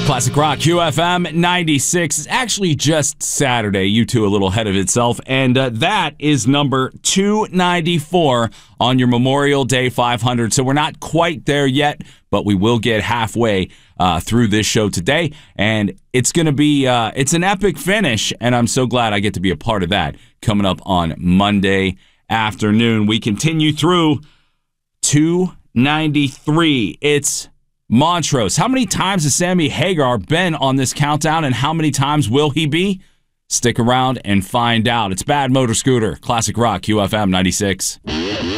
Classic Rock, QFM 96. It's actually just Saturday, U2 a little ahead of itself, and that is number 294 on your Memorial Day 500. So we're not quite there yet, but we will get halfway through this show today, and it's going to be it's an epic finish, and I'm so glad I get to be a part of that coming up on Monday afternoon. We continue through 293. It's Montrose. How many times has Sammy Hagar been on this countdown, and how many times will he be? Stick around and find out. It's Bad Motor Scooter, Classic Rock, QFM 96.